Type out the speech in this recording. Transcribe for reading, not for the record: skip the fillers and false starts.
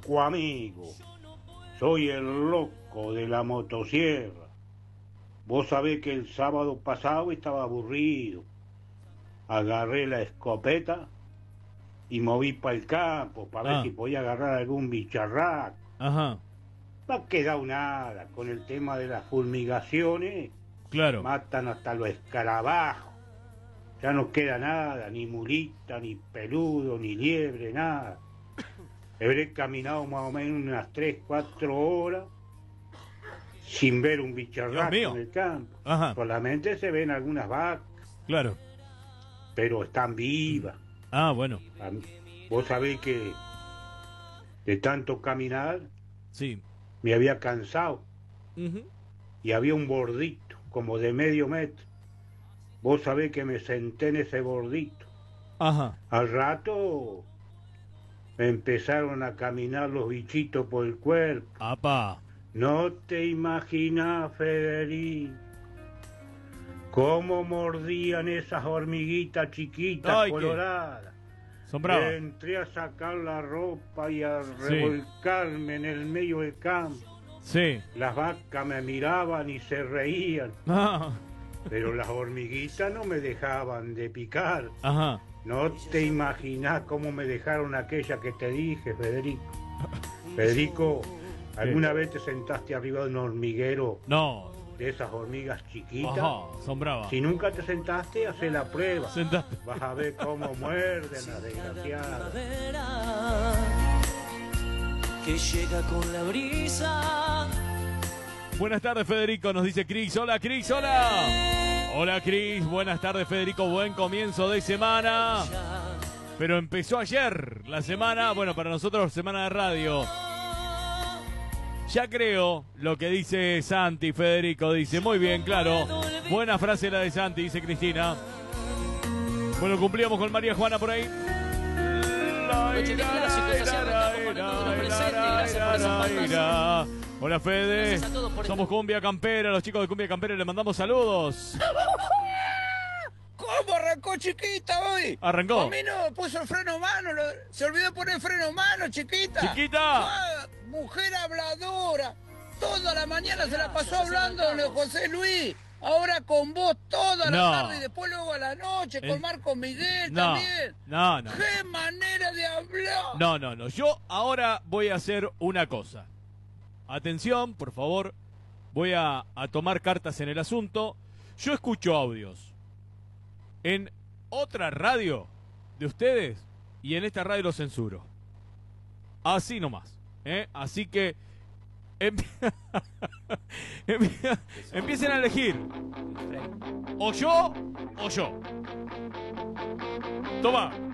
loco, amigo. Soy el loco de la motosierra. Vos sabés que el sábado pasado estaba aburrido. Agarré la escopeta y moví para el campo para ver si podía agarrar algún bicharraco. Ajá. No ha quedado nada con el tema de las fulmigaciones. Claro. Matan hasta los escarabajos. Ya no queda nada, ni mulita, ni peludo, ni liebre, nada. Habré caminado más o menos unas 3, 4 horas sin ver un bicharraco en el campo. Ajá. Solamente se ven algunas vacas. Claro. Pero están vivas. Ah, bueno. Vos sabés que de tanto caminar, sí, me había cansado. Uh-huh. Y había un bordito, como de medio metro. Vos sabés que me senté en ese bordito. Ajá. Al rato me empezaron a caminar los bichitos por el cuerpo. ¡Apa! No te imaginas, Federico, cómo mordían esas hormiguitas chiquitas coloradas. Son bravas. Entré a sacar la ropa y a revolcarme en el medio del campo. Sí. Las vacas me miraban y se reían. Ah. Pero las hormiguitas no me dejaban de picar. Ajá. No te imaginas cómo me dejaron aquella que te dije, Federico. Federico, ¿alguna vez te sentaste arriba de un hormiguero? No. De esas hormigas chiquitas. Ajá, son bravas. Si nunca te sentaste, haz la prueba. Sentate. Vas a ver cómo muerden las desgraciadas. Que llega con la brisa. Buenas tardes, Federico, nos dice Cris. Hola, Cris, hola. Hola, Cris, buenas tardes, Federico. Buen comienzo de semana. Pero empezó ayer la semana, bueno, para nosotros, semana de radio. Ya creo lo que dice Santi, Federico. Dice, muy bien, claro. Buena frase la de Santi, dice Cristina. Bueno, cumplíamos con María Juana por ahí. Hola, Fede. Somos Cumbia Campera, los chicos de Cumbia Campera, le mandamos saludos. ¿Cómo arrancó, chiquita, hoy? Arrancó. A mí no puso el freno mano, se olvidó poner freno mano, chiquita. Chiquita. Ah, mujer habladora. Toda la mañana se la pasó hablando de José Luis. Ahora con vos toda la tarde y después luego a la noche con Marco Miguel también. No. ¡Qué manera de hablar! No. Yo ahora voy a hacer una cosa. Atención, por favor. Voy a tomar cartas en el asunto. Yo escucho audios en otra radio de ustedes y en esta radio los censuro. Así nomás. Así que empiecen a elegir. O yo. Toma.